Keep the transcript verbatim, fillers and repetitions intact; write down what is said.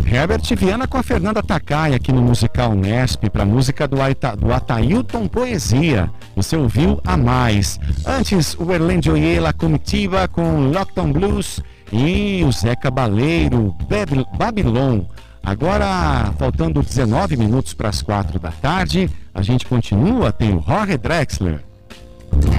Herbert Viana com a Fernanda Takai aqui no Musical Nesp, para a música do, Aita, do Atailton Poesia. Você ouviu A Mais. Antes, o Erlend Oye, La Comitiva com Lockdown Blues e o Zé Cabaleiro, Babylon. Agora, faltando dezenove minutos para as quatro da tarde, a gente continua, tem o Jorge Drexler.